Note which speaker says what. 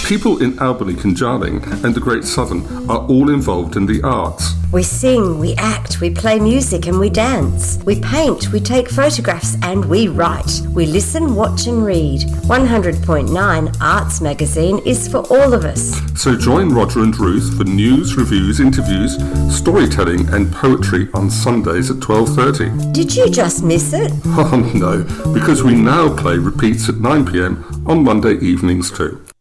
Speaker 1: People in Albany, Conjarling and the Great Southern are all involved in the arts.
Speaker 2: We sing, we act, we play music and we dance. We paint, we take photographs and we write. We listen, watch and read. 100.9 Arts Magazine is for all of us.
Speaker 1: So join Roger and Ruth for news, reviews, interviews, storytelling and poetry on Sundays at 12:30.
Speaker 2: Did you just miss it?
Speaker 1: Oh no, because we now play repeats at 9 p.m. on Monday evenings too.